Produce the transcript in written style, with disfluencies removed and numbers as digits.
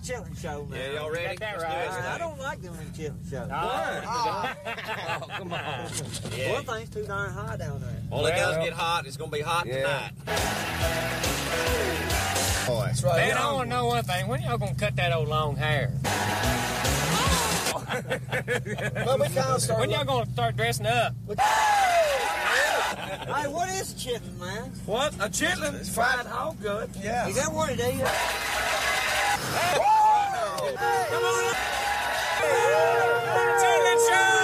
chitlin show, man. Yeah, y'all ready? Got that Let's right. do it. I don't like doing a chitlin show. Oh, come on. Yeah. One thing's too darn hot down there. Well, it does get hot. It's going to be hot tonight. Boy. That's right. Man, I want to know one thing. When y'all going to cut that old long hair? Well, we kind of started. When y'all going to start dressing up? Hey, what is a chitlin, man? What? A chitlin? It's fried hog good. Yeah. Is that what it is? Come on up! Chitlin show!